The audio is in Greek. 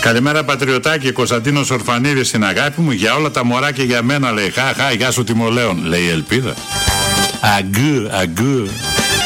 Καλημέρα πατριωτάκι, Κωνσταντίνος Ορφανίδης στην αγάπη μου. Για όλα τα μωρά και για μένα λέει. Χα, γεια σου Τιμολέων, λέει η Ελπίδα. Αγκού, αγκού.